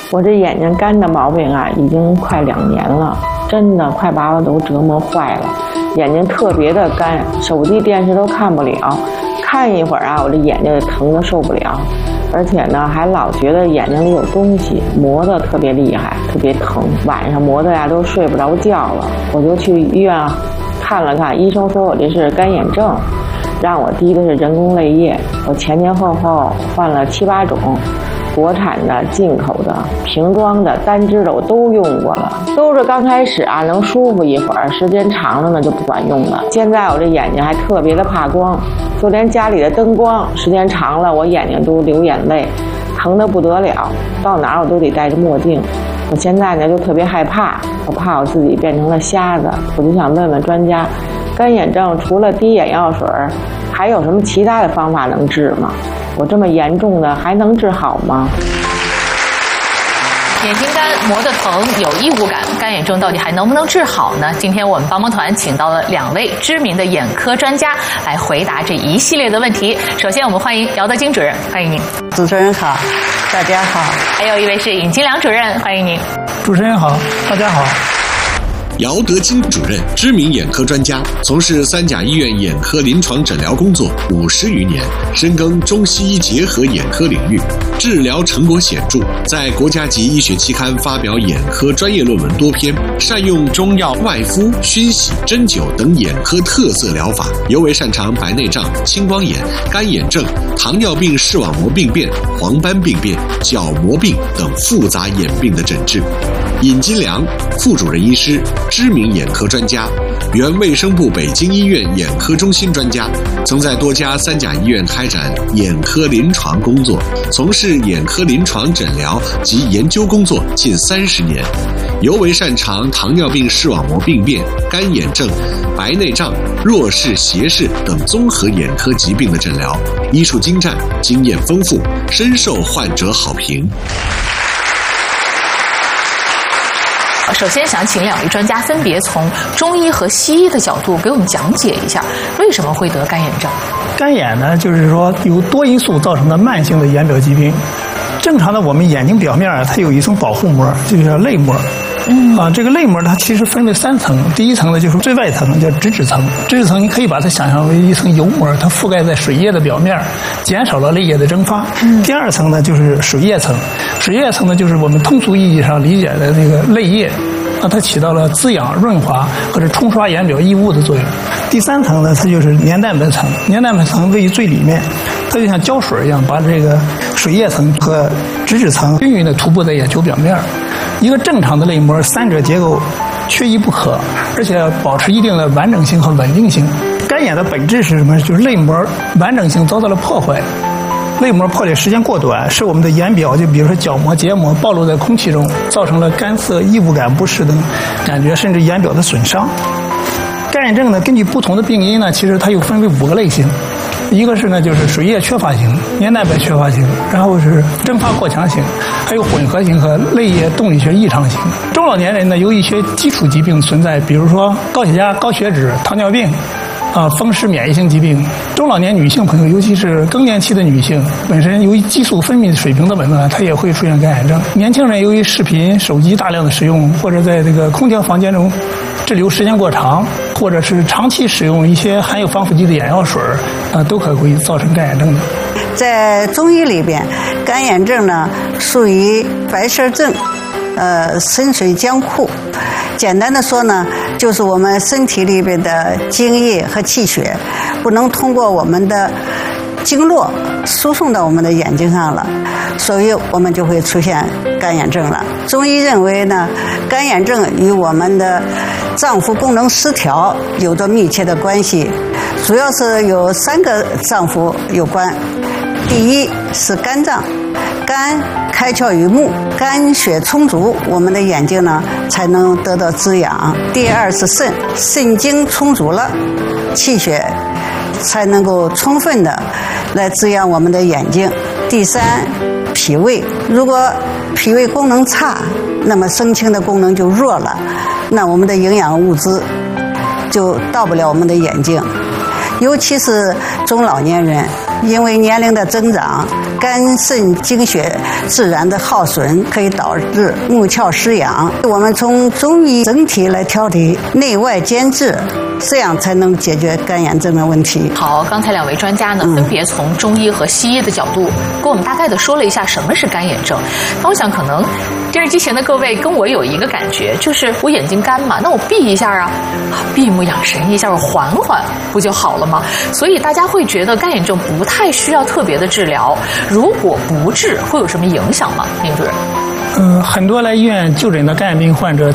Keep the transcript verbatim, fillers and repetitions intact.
我这眼睛干的毛病啊，已经快两年了，真的快把我都折磨坏了。眼睛特别的干，手机电视都看不了，看一会儿啊，我这眼睛疼的受不了，而且呢，还老觉得眼睛里有东西，磨得特别厉害，特别疼，晚上磨得呀都睡不着觉了。我就去医院看了看，医生说我这是干眼症，让我滴的是人工泪液。我前前后后换了七八种，国产的、进口的、瓶装的、单支的，我都用过了。都是刚开始啊能舒服一会儿，时间长了呢就不管用了。现在我这眼睛还特别的怕光，就连家里的灯光时间长了，我眼睛都流眼泪，疼得不得了。到哪儿我都得戴着墨镜。我现在呢就特别害怕，我怕我自己变成了瞎子。我就想问问专家，干眼症除了滴眼药水，还有什么其他的方法能治吗？我这么严重的还能治好吗？ 眼睛干磨得疼，有异物感，干眼症到底还能不能治好呢？今天我们帮帮团请到了两位知名的眼科专家来回答这一系列的问题。首先我们欢迎姚德金主任，欢迎您。 主持人好，大家好。 还有一位是尹金良主任，欢迎您。 主持人好，大家好。 姚德金主任，知名眼科专家，从事三甲医院眼科临床诊疗工作五十余年，深耕中西医结合眼科领域，治疗成果显著，在国家级医学期刊发表眼科专业论文多篇，善用中药、外敷、熏洗、针灸等眼科特色疗法，尤为擅长白内障、青光眼、干眼症、糖尿病视网膜病变、黄斑病变、角膜病等复杂眼病的诊治。尹金良，副主任医师，知名眼科专家，原卫生部北京医院眼科中心专家，曾在多家三甲医院开展眼科临床工作，从事眼科临床诊疗及研究工作近三十年，尤为擅长糖尿病视网膜病变、干眼症、白内障、弱视、斜视等综合眼科疾病的诊疗，医术精湛，经验丰富，深受患者好评。 首先想请两位专家分别从中医和西医的角度给我们讲解一下为什么会得干眼症。 干眼呢，就是说由多因素造成的慢性的眼表疾病。正常的我们眼睛表面啊，它有一层保护膜，就叫泪膜。嗯啊，这个泪膜它其实分为三层，第一层呢就是最外层，叫脂质层。脂质层你可以把它想象为一层油膜，它覆盖在水液的表面，减少了泪液的蒸发。嗯、第二层呢就是水液层，水液层呢就是我们通俗意义上理解的那个泪液。那它起到了滋养、润滑或者冲刷眼表异物的作用。第三层呢，它就是黏蛋白层，黏蛋白层位于最里面，它就像胶水一样，把这个水液层和脂质层均匀地涂布在眼球表面。一个正常的泪膜，三者结构缺一不可，而且保持一定的完整性和稳定性。干眼的本质是什么？就是泪膜完整性遭到了破坏。泪膜破裂时间过短，使我们的眼表，就比如说角膜、结膜暴露在空气中，造成了干涩、异物感、不适等感觉，甚至眼表的损伤。干眼症呢，根据不同的病因呢，其实它又分为五个类型。一个是呢，就是水液缺乏型、黏蛋白缺乏型，然后是蒸发过强型，还有混合型和泪液动力学异常型。中老年人呢，有一些基础疾病存在，比如说高血压、高血脂、糖尿病。啊，风湿免疫性疾病，中老年女性朋友，尤其是更年期的女性，本身由于激素分泌水平的紊乱，她也会出现干眼症。年轻人由于视频、手机大量的使用，或者在这个空调房间中滞留时间过长，或者是长期使用一些含有防腐剂的眼药水，啊，都可能会造成干眼症的。 在中医里边，干眼症呢属于白色症，呃，肾水浆库。简单的说呢，就是我们身体里边的精液和气血不能通过我们的经络输送到我们的眼睛上了，所以我们就会出现干眼症了。中医认为呢，干眼症与我们的脏腑功能失调有着密切的关系，主要是有三个脏腑有关。第一是肝脏，肝开窍于目，肝血充足，我们的眼睛呢才能得到滋养。第二是肾，肾精充足了，气血才能够充分的来滋养我们的眼睛。第三，脾胃，如果脾胃功能差，那么生清的功能就弱了，那我们的营养物质就到不了我们的眼睛。尤其是中老年人， 因为年龄的增长，肝肾精血自然的耗损，可以导致目窍失养。我们从中医整体来调理，内外兼治，这样才能解决干眼症的问题。 好，刚才两位专家呢，分别从中医和西医的角度，给我们大概的说了一下什么是干眼症。那我想，可能电视机前的各位跟我有一个感觉，就是我眼睛干嘛，那我闭一下啊，闭目养神一下，我缓缓不就好了吗？所以大家会觉得干眼症不太需要特别的治疗，如果不治会有什么影响吗？宁主任？ 嗯，很多来医院就诊的干眼病患者